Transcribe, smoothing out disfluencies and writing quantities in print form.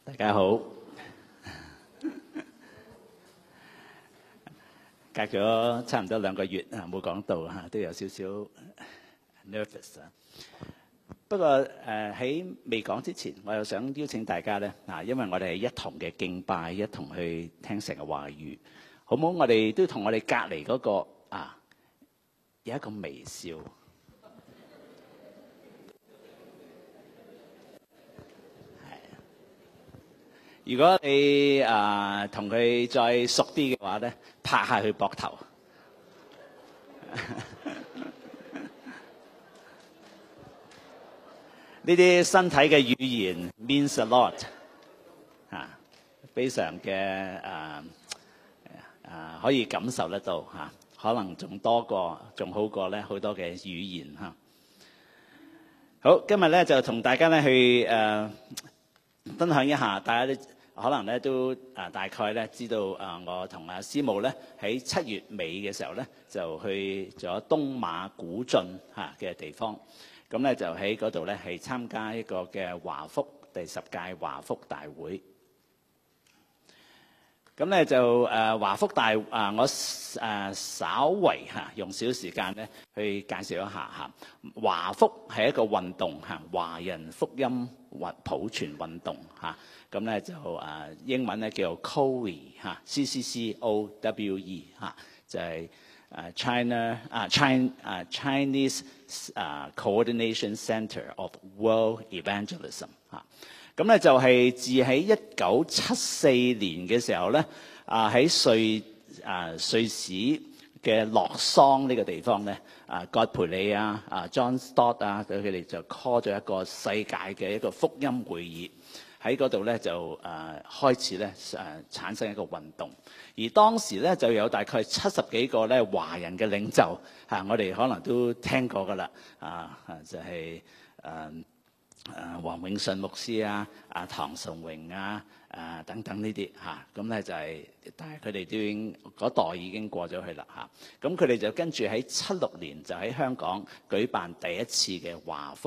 大家好。隔咗差唔多2個月冇講到都有少少 nervous 啊。不過喺未講之前，我又想邀請大家咧因為我哋係一同嘅敬拜，一同去聽神嘅話語，好唔好？我哋都同我哋隔離嗰個有一個微笑。如果你同佢再熟啲嘅話咧，拍下佢膊頭。呢啲身體嘅語言 means a lot 非常嘅可以感受得到可能仲好過咧好多嘅語言好，今日咧就同大家咧去分享一下，大家可能咧都大概咧知道我同阿師母咧喺7月尾嘅時候咧就去咗東馬古晉嘅地方，咁咧就喺嗰度咧係參加一個嘅華福第10屆華福大會。咁咧就華福大我稍為用少時間咧去介紹一下華福係一個運動華人福音普傳運動咁咧就英文咧叫做 COWE CCCOWE 就係Chinese Coordination Center of World Evangelism 咁咧就係自喺1974年嘅時候咧，喺瑞士嘅洛桑呢個地方咧，葛培理John Stott 佢哋就 call 咗一個世界嘅一個福音會議，喺嗰度咧就開始咧產生一個運動，而當時咧就有大概70幾個咧華人嘅領袖我哋可能都聽過㗎啦，就係黃永信牧師唐崇榮等等呢啲咁咧就係，但係佢哋都已經嗰代已經過咗去啦咁佢哋就跟住喺76年就喺香港舉辦第一次嘅華福